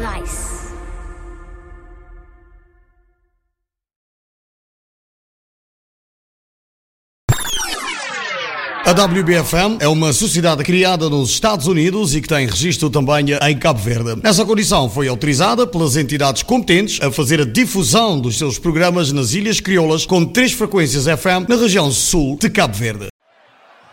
Nice. A WBFM é uma sociedade criada nos Estados Unidos e que tem registro também em Cabo Verde. Nessa condição foi autorizada pelas entidades competentes a fazer a difusão dos seus programas nas Ilhas Crioulas com 3 frequências FM na região sul de Cabo Verde.